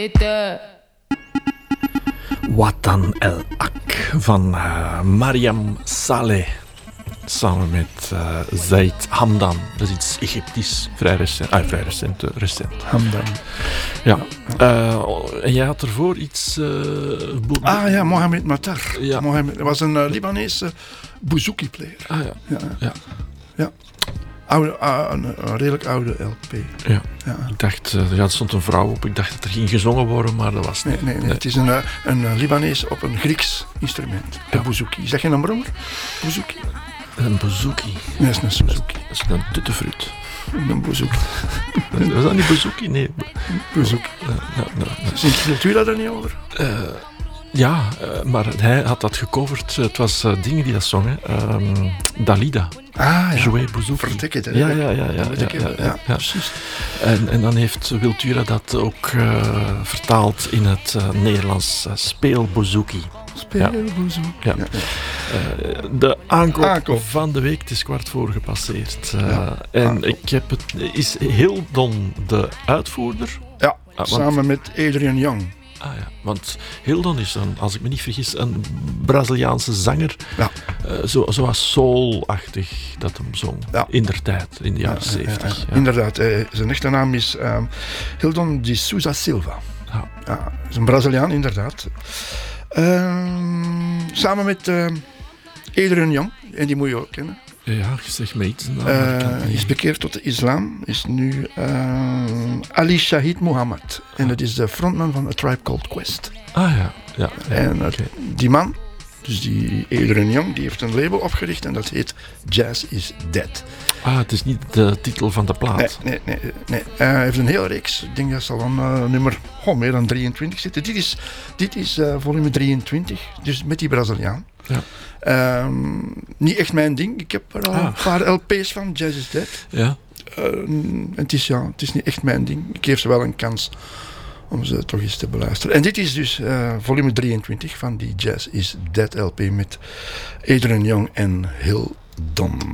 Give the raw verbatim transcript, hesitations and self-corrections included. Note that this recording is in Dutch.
Watan El Ak van uh, Mariam Saleh. Samen met uh, Zaid Hamdan. Dat is iets Egyptisch. Vrij recent. Ah, vrij recent. Uh, recent. Hamdan. Ja. Uh, en jij had ervoor iets... Uh, bo- ah ja, Mohamed Matar. Ja. Mohamed, dat was een uh, Libanese bouzouki-player. Ah ja. Ja. ja. ja. Oude, uh, een, een redelijk oude L P. Ja. Ja. Ik dacht, uh, ja, er stond een vrouw op. Ik dacht dat er ging gezongen worden, maar dat was nee, niet. nee, nee, nee. Het is een, uh, een uh, Libanees op een Grieks instrument. De Ja. bouzouki. Zeg je een brommer? Bouzouki? Een bouzouki. Nee, dat is een bouzouki. Dat is een tuttenfruit. Een bouzouki. Was dat niet bouzouki? Nee. Bouzouki. Uh, no, no, no. Sint u dat er niet over? Uh, ja, uh, maar hij had dat gecoverd. Het was uh, dingen die dat zongen. Um, Dalida. Ah ja. Joué bouzouki. Vertik het, hè? Ja, ja, ja. ja, ja, ja, ja, ja, ja. precies. En, en dan heeft Wiltura dat ook uh, vertaald in het uh, Nederlands uh, speelbouzouki. Speelbouzouki. Ja. Ja. Ja. Uh, de aankoop, aankoop van de week, het is kwart voor gepasseerd. Uh, ja. En aankoop. ik heb het, is Hildon de uitvoerder? Ja, ah, want, samen met Adrian Young. Ah ja, want Hildon is, een, als ik me niet vergis, een Braziliaanse zanger. Ja. Uh, zo, zoals soul-achtig dat hem zong. Ja. In der tijd, in de jaren zeventig. Ja, ja, ja. ja. Inderdaad, uh, zijn echte naam is um, Hildon de Souza Silva. Ja. Ja, is een Braziliaan, inderdaad. Uh, samen met uh, Adrian Young, en die moet je ook kennen. Ja, zeg me iets. Nou, uh, is bekeerd tot de islam, is nu uh, Ali Shahid Muhammad. En dat is de frontman van A Tribe Called Quest. Ah ja, ja. ja en uh, okay. die man, dus die Adrian Young, die heeft een label opgericht en dat heet Jazz is Dead. Ah, het is niet de titel van de plaat. Nee, nee, nee. nee. Uh, hij heeft een hele reeks. Ik denk dat zal aan uh, nummer oh, meer dan drieëntwintig zitten. Dit is, dit is uh, volume drieëntwintig, dus met die Braziliaan. Ja. Um, niet echt mijn ding. Ik heb er al ah. een paar L P's van, Jazz is Dead. Ja. Uh, het, is, ja, het is niet echt mijn ding. Ik geef ze wel een kans om ze toch eens te beluisteren. En dit is dus uh, volume drieëntwintig van die Jazz is Dead L P met Adrian Young en Hildon.